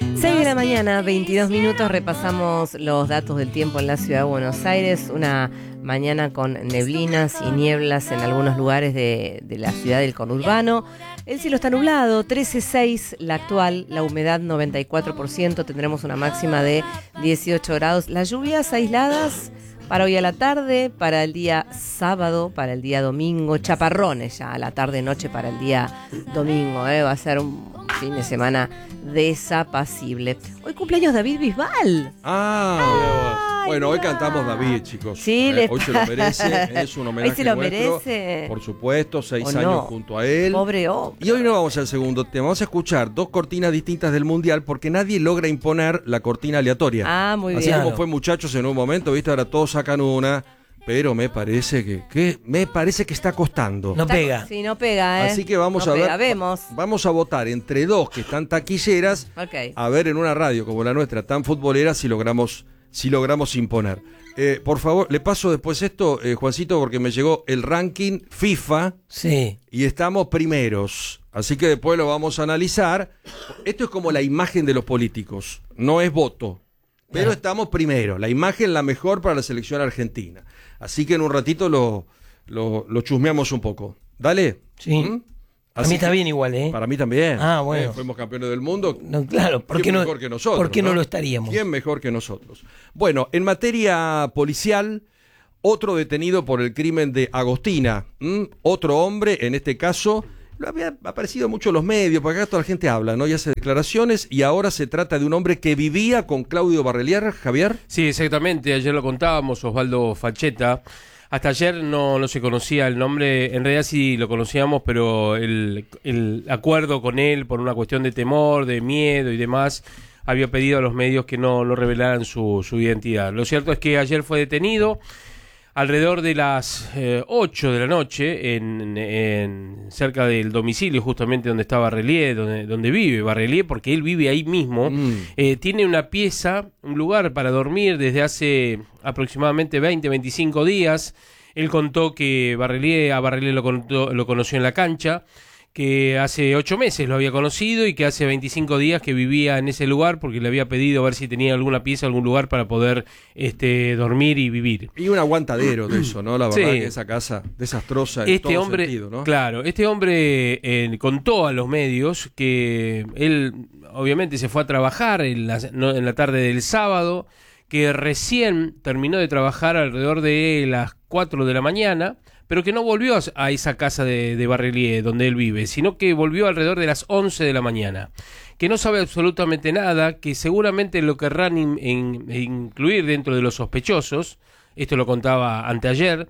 6 de la mañana, 22 minutos, repasamos los datos del tiempo en la ciudad de Buenos Aires. Una mañana con neblinas y nieblas en algunos lugares de la ciudad del conurbano. El cielo está nublado, 13,6 la actual, la humedad 94%, tendremos una máxima de 18 grados. Las lluvias aisladas para hoy a la tarde, para el día sábado, para el día domingo, chaparrones ya a la tarde-noche para el día domingo, va a ser un fin de semana desapacible. Hoy cumpleaños David Bisbal. Bueno, hoy cantamos David, chicos. Sí, hoy se lo merece, es un homenaje. Hoy se lo nuestro, merece. por supuesto, 6 ¿O no? años junto a él. Pobre hombre. Y hoy no vamos al segundo tema, vamos a escuchar dos cortinas distintas del Mundial porque nadie logra imponer la cortina aleatoria. Muy Así bien. como fue Muchachos en un momento, ¿viste? Ahora todos sacan una, pero me parece que está costando. No pega. Sí, no pega, Así que vamos a ver. Vemos. Vamos a votar entre dos que están taquilleras. Ok. A ver en una radio como la nuestra, tan futbolera, si logramos imponer. Por favor, le paso después esto, Juancito, porque me llegó el ranking FIFA. Sí. Y estamos primeros. Así que después lo vamos a analizar. Esto es como la imagen de los políticos. No es voto. Pero estamos primero. La imagen la mejor para la selección argentina. Así que en un ratito lo chusmeamos un poco. Dale. Sí. A mí está bien igual, ¿eh? Para mí también. Bueno. Fuimos campeones del mundo. No, claro, ¿por qué no, mejor que nosotros? ¿por qué no lo estaríamos? ¿Quién mejor que nosotros? Bueno, en materia policial, otro detenido por el crimen de Agostina. Otro hombre, en este caso, lo había aparecido mucho en los medios, porque acá toda la gente habla, ¿no? Y hace declaraciones, y ahora se trata de un hombre que vivía con Claudio Barrelier, Javier. Sí, exactamente, ayer lo contábamos, Osvaldo Falcheta. Hasta ayer no se conocía el nombre, en realidad sí lo conocíamos, pero el acuerdo con él por una cuestión de temor, de miedo y demás, había pedido a los medios que no revelaran su identidad. Lo cierto es que ayer fue detenido alrededor de las 8 de la noche en cerca del domicilio justamente donde está Barrelier, donde vive Barrelier, porque él vive ahí mismo. Tiene una pieza, un lugar para dormir desde hace aproximadamente 20-25 días. Él contó que a Barrelier lo conoció en la cancha, que hace 8 meses lo había conocido y que hace 25 días que vivía en ese lugar porque le había pedido a ver si tenía alguna pieza, algún lugar para poder dormir y vivir. Y un aguantadero de eso, ¿no? La verdad Sí. que esa casa desastrosa en todo sentido, ¿no? Claro, este hombre contó a los medios que él obviamente se fue a trabajar en la tarde del sábado, que recién terminó de trabajar alrededor de las 4 de la mañana, pero que no volvió a esa casa de Barrelier donde él vive, sino que volvió alrededor de las 11 de la mañana, que no sabe absolutamente nada, que seguramente lo querrán incluir dentro de los sospechosos, esto lo contaba anteayer,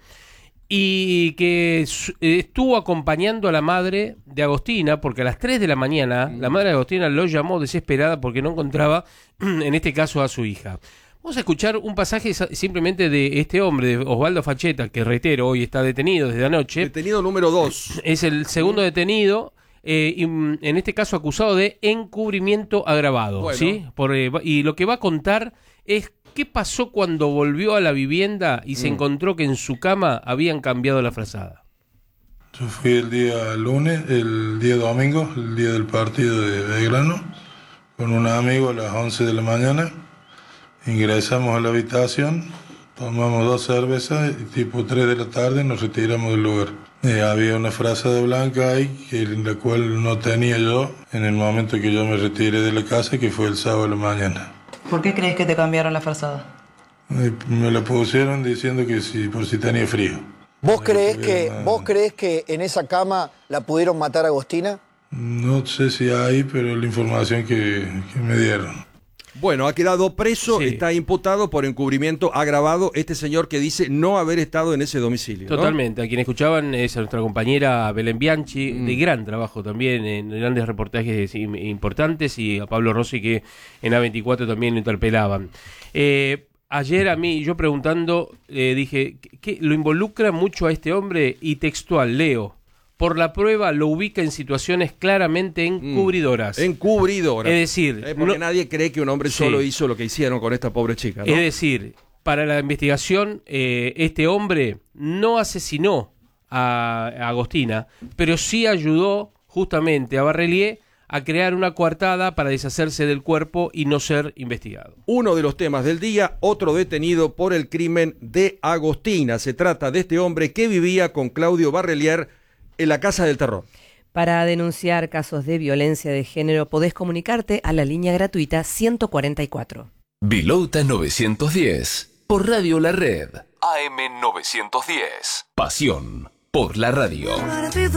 y que estuvo acompañando a la madre de Agostina, porque a las 3 de la mañana la madre de Agostina lo llamó desesperada porque no encontraba, en este caso, a su hija. Vamos a escuchar un pasaje simplemente de este hombre, de Osvaldo Falcheta, que reitero, hoy está detenido desde anoche. Detenido número 2. Es el segundo detenido, y, en este caso acusado de encubrimiento agravado. Bueno. ¿Sí? Y lo que va a contar es qué pasó cuando volvió a la vivienda y se encontró que en su cama habían cambiado la frazada. Yo fui el día lunes, el día domingo, el día del partido de Belgrano, con un amigo a las 11 de la mañana. Ingresamos a la habitación, tomamos 2 cervezas y tipo 3 de la tarde nos retiramos del lugar. Había una frazada blanca ahí, la cual no tenía yo en el momento que yo me retiré de la casa, que fue el sábado de la mañana. ¿Por qué crees que te cambiaron la frazada? Me la pusieron diciendo que por si tenía frío. ¿Vos creés que en esa cama la pudieron matar a Agostina? No sé si hay, pero la información que me dieron. Bueno, ha quedado preso, Sí. está imputado por encubrimiento agravado este señor que dice no haber estado en ese domicilio, ¿no? Totalmente, a quien escuchaban es a nuestra compañera Belén Bianchi, de gran trabajo también, en grandes reportajes importantes, y a Pablo Rossi, que en A24 también lo interpelaban. Ayer a mí, yo preguntando, dije, ¿qué lo involucra mucho a este hombre? Y textual, leo: por la prueba lo ubica en situaciones claramente encubridoras. Encubridoras. Es decir, porque nadie cree que un hombre solo hizo lo que hicieron con esta pobre chica, ¿no? Es decir, para la investigación, este hombre no asesinó a Agostina, pero sí ayudó justamente a Barrelier a crear una coartada para deshacerse del cuerpo y no ser investigado. Uno de los temas del día, otro detenido por el crimen de Agostina. Se trata de este hombre que vivía con Claudio Barrelier en la Casa del Terror. Para denunciar casos de violencia de género podés comunicarte a la línea gratuita 144. Vilota 910, por Radio La Red. AM 910. Pasión por la radio.